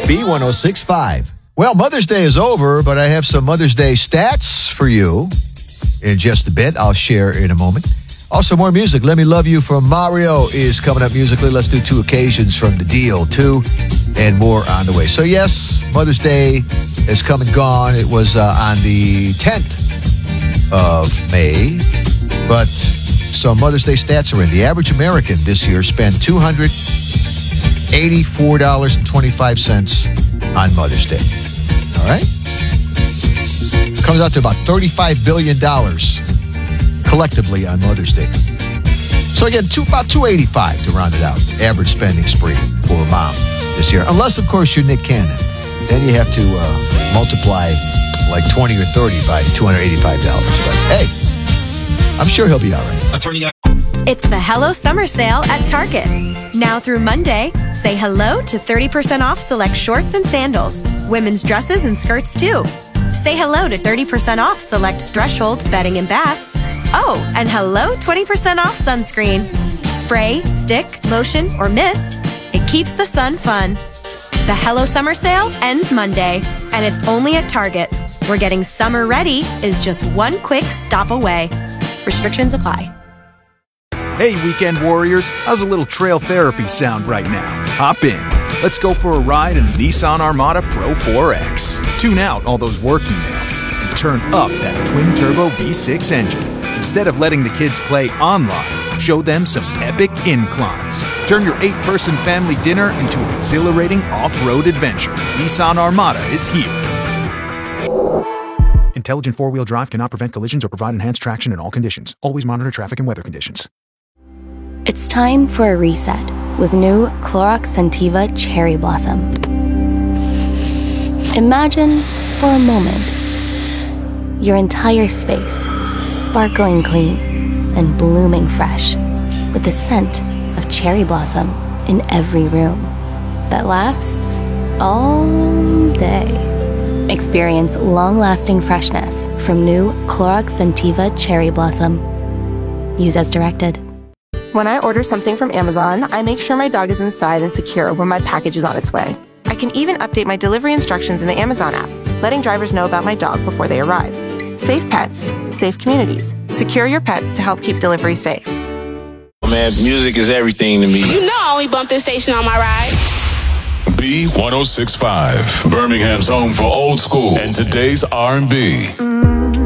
B1065. Well, Mother's Day is over, but I have some Mother's Day stats for you in just a bit. I'll share in a moment. Also, more music. Let Me Love You from Mario is coming up musically. Let's do 2 occasions from the deal, too, and more on the way. So, yes, Mother's Day has come and gone. It was on the 10th of May, but some Mother's Day stats are in. The average American this year spent $284.25 on Mother's Day. All right? Comes out to about $35 billion collectively on Mother's Day. So again, about $285 to round it out. Average spending spree for mom this year. Unless, of course, you're Nick Cannon. Then you have to multiply like 20 or 30 by $285. But hey, I'm sure he'll be all right. It's the Hello Summer Sale at Target. Now through Monday, say hello to 30% off select shorts and sandals, women's dresses and skirts too. Say hello to 30% off select Threshold bedding and bath. Oh, and hello 20% off sunscreen. Spray, stick, lotion, or mist. It keeps the sun fun. The Hello Summer Sale ends Monday, and it's only at Target, where getting summer ready is just one quick stop away. Restrictions apply. Hey, weekend warriors, how's a little trail therapy sound right now? Hop in. Let's go for a ride in the Nissan Armada Pro 4X. Tune out all those work emails and turn up that twin-turbo V6 engine. Instead of letting the kids play online, show them some epic inclines. Turn your 8-person family dinner into an exhilarating off-road adventure. Nissan Armada is here. Intelligent four-wheel drive cannot prevent collisions or provide enhanced traction in all conditions. Always monitor traffic and weather conditions. It's time for a reset with new Clorox Scentiva Cherry Blossom. Imagine, for a moment, your entire space sparkling clean and blooming fresh with the scent of cherry blossom in every room that lasts all day. Experience long-lasting freshness from new Clorox Scentiva Cherry Blossom. Use as directed. When I order something from Amazon, I make sure my dog is inside and secure when my package is on its way. I can even update my delivery instructions in the Amazon app, letting drivers know about my dog before they arrive. Safe pets, safe communities. Secure your pets to help keep delivery safe. Man, music is everything to me. You know I only bump this station on my ride. B1065, Birmingham's home for old school and today's R&B.